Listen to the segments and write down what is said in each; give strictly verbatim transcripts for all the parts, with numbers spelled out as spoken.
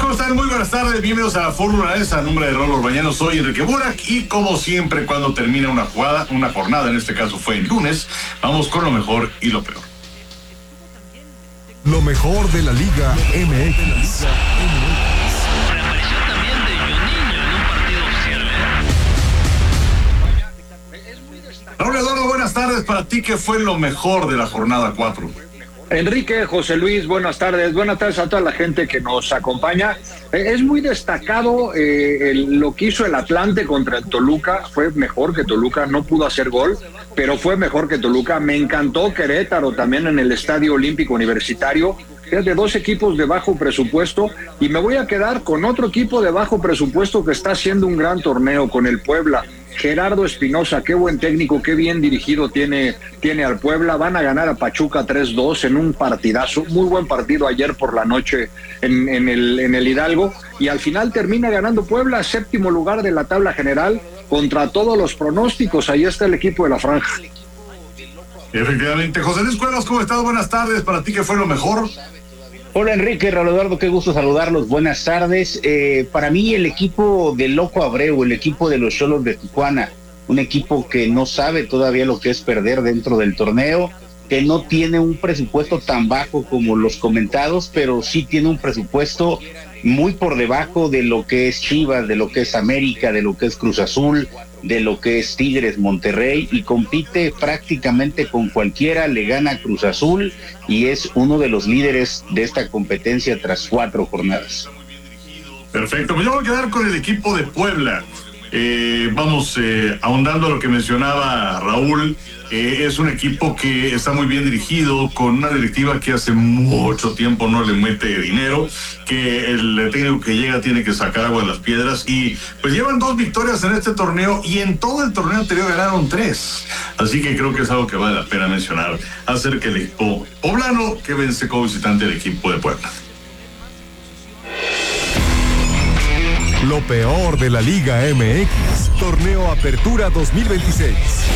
¿Cómo están? Muy buenas tardes, bienvenidos a la Fórmula E S. A nombre de Raúl Orbañanos, soy Enrique Burak y como siempre cuando termina una jugada, una jornada, en este caso fue el lunes, vamos con lo mejor y lo peor. Lo mejor de la Liga M X. Reaparición también de Juninho en un partido oficial. Raúl Eduardo, buenas tardes. Para ti, ¿qué fue lo mejor de la jornada cuatro? Enrique, José Luis, buenas tardes. Buenas tardes a toda la gente que nos acompaña. Eh, es muy destacado eh, el, lo que hizo el Atlante contra el Toluca. Fue mejor que Toluca, no pudo hacer gol, pero fue mejor que Toluca. Me encantó Querétaro también en el Estadio Olímpico Universitario. Es de dos equipos de bajo presupuesto y me voy a quedar con otro equipo de bajo presupuesto que está haciendo un gran torneo con el Puebla. Gerardo Espinosa, qué buen técnico, qué bien dirigido tiene, tiene al Puebla. Van a ganar a Pachuca tres dos en un partidazo, muy buen partido ayer por la noche en, en, el, en el Hidalgo, y al final termina ganando Puebla, séptimo lugar de la tabla general, contra todos los pronósticos. Ahí está el equipo de la franja. Efectivamente. José Luis Cuevas, ¿cómo estás? Buenas tardes. Para ti, ¿qué fue lo mejor? Hola Enrique, Raúl Eduardo, qué gusto saludarlos, buenas tardes. Eh, para mí el equipo de Loco Abreu, el equipo de los Xolos de Tijuana, un equipo que no sabe todavía lo que es perder dentro del torneo, que no tiene un presupuesto tan bajo como los comentados, pero sí tiene un presupuesto muy por debajo de lo que es Chivas, de lo que es América, de lo que es Cruz Azul, de lo que es Tigres, Monterrey, y compite prácticamente con cualquiera, le gana Cruz Azul y es uno de los líderes de esta competencia tras cuatro jornadas. Perfecto, pues yo voy a quedar con el equipo de Puebla. Eh, vamos, eh, ahondando lo que mencionaba Raúl, eh, es un equipo que está muy bien dirigido, con una directiva que hace mucho tiempo no le mete dinero, que el técnico que llega tiene que sacar agua de las piedras, y pues llevan dos victorias en este torneo, y en todo el torneo anterior ganaron tres, así que creo que es algo que vale la pena mencionar, hacer que el equipo poblano que vence como visitante el equipo de Puebla. Lo peor de la Liga M X, Torneo Apertura dos mil veintiséis.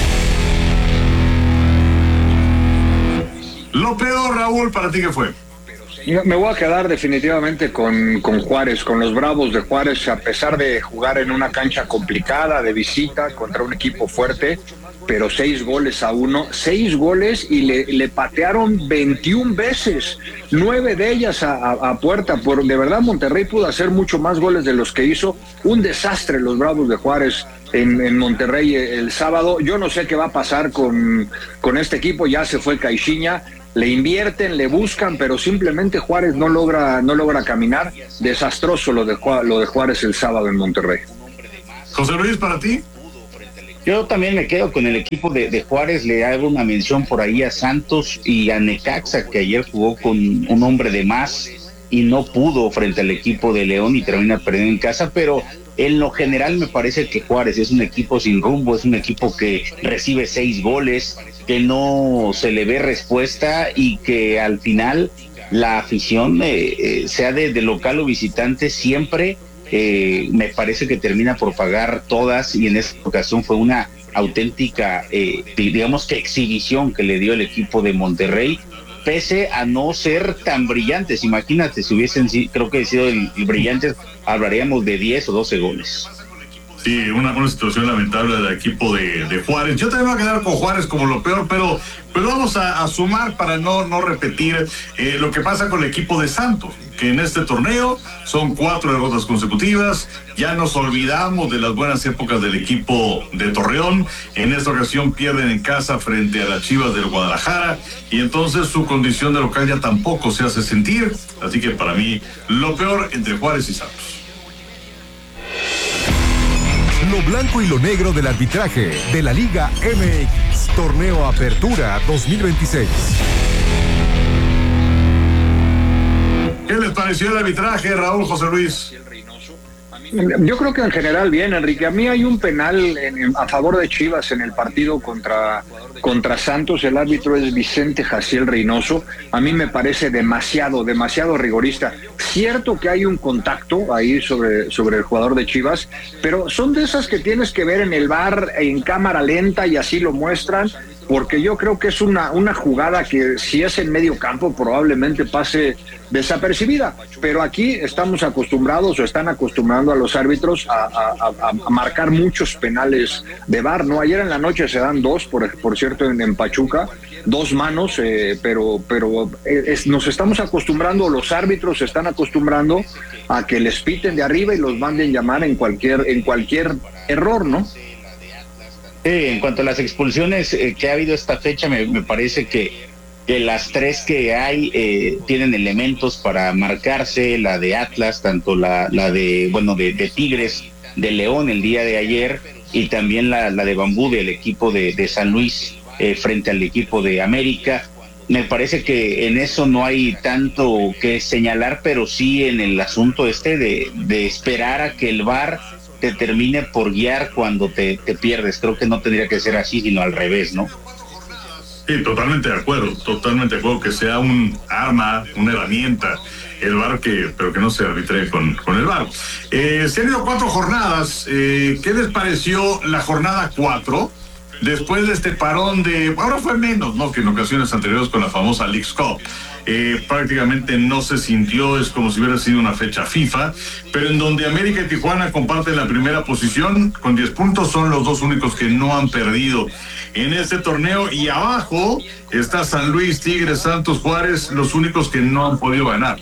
Lo peor, Raúl, ¿para ti qué fue? Me voy a quedar definitivamente con, con Juárez, con los Bravos de Juárez, a pesar de jugar en una cancha complicada de visita contra un equipo fuerte, pero seis goles a uno, seis goles y le, le patearon veintiuna veces, nueve de ellas a, a, a puerta. Por, de verdad Monterrey pudo hacer mucho más goles de los que hizo. Un desastre los Bravos de Juárez en, en Monterrey el sábado. Yo no sé qué va a pasar con, con este equipo, ya se fue Caixinha. Le invierten, le buscan, pero simplemente Juárez no logra no logra caminar. Desastroso lo de, lo de Juárez el sábado en Monterrey. José Luis, ¿para ti? Yo también me quedo con el equipo de, de Juárez, le hago una mención por ahí a Santos y a Necaxa, que ayer jugó con un hombre de más y no pudo frente al equipo de León y termina perdiendo en casa, pero en lo general me parece que Juárez es un equipo sin rumbo, es un equipo que recibe seis goles, que no se le ve respuesta y que al final la afición, eh, eh, sea de, de local o visitante, siempre eh, me parece que termina por pagar todas, y en esta ocasión fue una auténtica, eh, digamos que exhibición que le dio el equipo de Monterrey, pese a no ser tan brillantes. Imagínate, si hubiesen, creo que sido el, el brillantes, hablaríamos de diez o doce goles. Sí, una, una situación lamentable del equipo de, de Juárez. Yo también voy a quedar con Juárez como lo peor, pero pues vamos a, a sumar para no, no repetir eh, lo que pasa con el equipo de Santos, que en este torneo son cuatro derrotas consecutivas. Ya nos olvidamos de las buenas épocas del equipo de Torreón. En esta ocasión pierden en casa frente a las Chivas del Guadalajara, y entonces su condición de local ya tampoco se hace sentir. Así que para mí, lo peor entre Juárez y Santos. Lo blanco y lo negro del arbitraje de la Liga M X, Torneo Apertura dos mil veintiséis. ¿Qué les pareció el arbitraje, Raúl, José Luis? Yo creo que en general bien, Enrique. A mí hay un penal en, a favor de Chivas en el partido contra, contra Santos. El árbitro es Vicente Jaciel Reynoso. A mí me parece demasiado, demasiado rigorista. Cierto que hay un contacto ahí sobre, sobre el jugador de Chivas, pero son de esas que tienes que ver en el V A R, en cámara lenta, y así lo muestran. porque yo creo que es una, una jugada que si es en medio campo probablemente pase desapercibida, pero aquí estamos acostumbrados o están acostumbrando a los árbitros a, a, a, a marcar muchos penales de V A R, ¿no? Ayer en la noche se dan dos, por, por cierto, en, en Pachuca, dos manos, eh, pero, pero es, nos estamos acostumbrando, los árbitros se están acostumbrando a que les piten de arriba y los manden llamar en cualquier, en cualquier error, ¿no? Eh, en cuanto a las expulsiones eh, que ha habido esta fecha, me, me parece que, que las tres que hay eh, tienen elementos para marcarse, la de Atlas, tanto la, la de, bueno, de, de Tigres, de León el día de ayer, y también la, la de Bambú del equipo de, de San Luis eh, frente al equipo de América. Me parece que en eso no hay tanto que señalar, pero sí en el asunto este de, de esperar a que el V A R te termine por guiar cuando te, te pierdes. Creo que no tendría que ser así, sino al revés, ¿no? Sí, totalmente de acuerdo, totalmente de acuerdo, que sea un arma, una herramienta, el V A R, que, pero que no se arbitre con, con el V A R. Eh, se han ido cuatro jornadas, eh, ¿qué les pareció la jornada cuatro? Después de este parón de, ahora fue menos, ¿no?, que en ocasiones anteriores con la famosa Leagues Cup. Eh, prácticamente no se sintió, es como si hubiera sido una fecha FIFA, pero en donde América y Tijuana comparten la primera posición con diez puntos, son los dos únicos que no han perdido en este torneo, y abajo está San Luis, Tigres, Santos, Juárez, los únicos que no han podido ganar.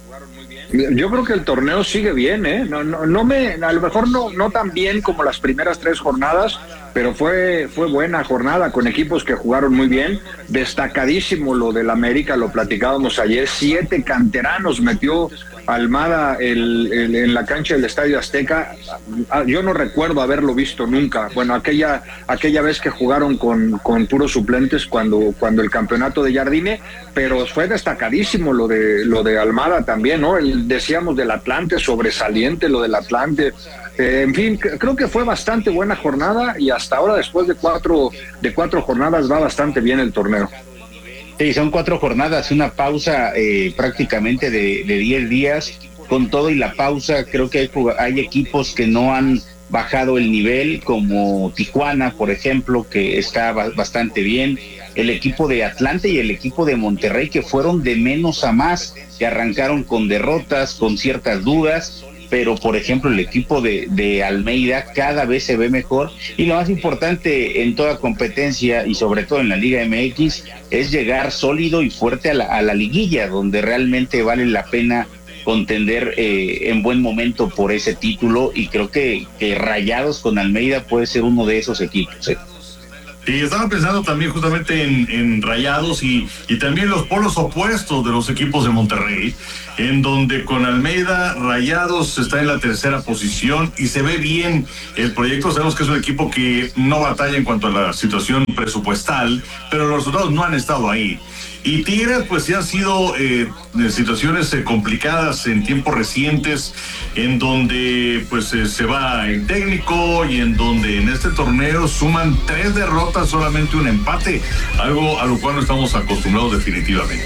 Yo creo que el torneo sigue bien, ¿eh? No, no, no me, a lo mejor no, no tan bien como las primeras tres jornadas, pero fue, fue buena jornada con equipos que jugaron muy bien. Destacadísimo lo del América, lo platicábamos ayer, siete canteranos metió Almada el, el, en la cancha del Estadio Azteca. Yo no recuerdo haberlo visto nunca. Bueno, aquella aquella vez que jugaron con, con puros suplentes cuando, cuando el campeonato de Jardine, pero fue destacadísimo lo de lo de Almada también, ¿no? El, decíamos del Atlante, sobresaliente lo del Atlante. Eh, en fin, creo que fue bastante buena jornada, y hasta ahora, después de cuatro de cuatro jornadas, va bastante bien el torneo. Sí, son cuatro jornadas, una pausa eh, prácticamente de, de diez días. Con todo y la pausa, creo que hay, hay equipos que no han bajado el nivel, como Tijuana, por ejemplo, que está bastante bien. El equipo de Atlante y el equipo de Monterrey, que fueron de menos a más, que arrancaron con derrotas, con ciertas dudas, pero por ejemplo el equipo de, de Almeida cada vez se ve mejor, y lo más importante en toda competencia y sobre todo en la Liga M X es llegar sólido y fuerte a la, a la liguilla, donde realmente vale la pena contender eh, en buen momento por ese título, y creo que, que Rayados con Almeida puede ser uno de esos equipos. ¿eh? Y estaba pensando también justamente en, en Rayados y, y también los polos opuestos de los equipos de Monterrey, en donde con Almeida, Rayados está en la tercera posición y se ve bien el proyecto. Sabemos que es un equipo que no batalla en cuanto a la situación presupuestal, pero los resultados no han estado ahí. Y Tigres, pues sí han sido eh, situaciones eh, complicadas en tiempos recientes, en donde pues eh, se va el técnico, y en donde en este torneo suman tres derrotas, solamente un empate, algo a lo cual no estamos acostumbrados definitivamente.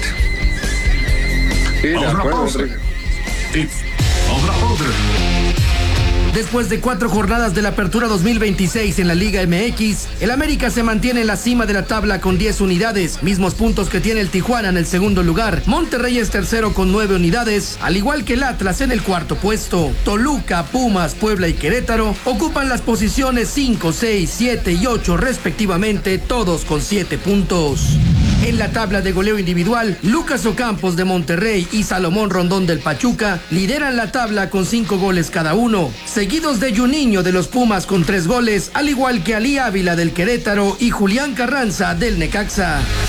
Sí, vamos a una pausa. Sí, vamos a una pausa. Después de cuatro jornadas de la Apertura dos mil veintiséis en la Liga M X, el América se mantiene en la cima de la tabla con diez unidades, mismos puntos que tiene el Tijuana en el segundo lugar. Monterrey es tercero con nueve unidades, al igual que el Atlas en el cuarto puesto. Toluca, Pumas, Puebla y Querétaro ocupan las posiciones cinco, seis, siete y ocho respectivamente, todos con siete puntos. En la tabla de goleo individual, Lucas Ocampos de Monterrey y Salomón Rondón del Pachuca lideran la tabla con cinco goles cada uno, seguidos de Juninho de los Pumas con tres goles, al igual que Ali Ávila del Querétaro y Julián Carranza del Necaxa.